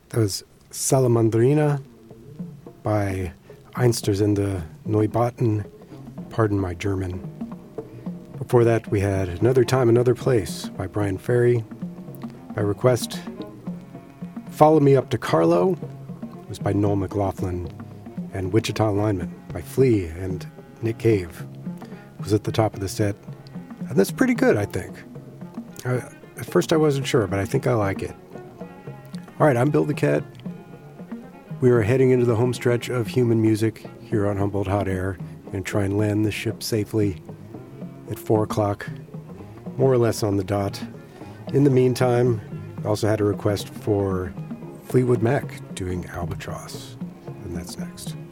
That was Salamandrina by Einstürzende Neubauten. Pardon my German. Before that, we had Another Time, Another Place by Brian Ferry. By request, Follow Me Up to Carlo was by Noel McLaughlin. And Wichita Lineman by Flea and Nick Cave was at the top of the set. And that's pretty good, I think. At first I wasn't sure, but I think I like it. All right, I'm Bill the Cat. We are heading into the home stretch of human music here on Humboldt Hot Air and try and land the ship safely at 4 o'clock, more or less on the dot. In the meantime, I also had a request for Fleetwood Mac doing Albatross, and that's next.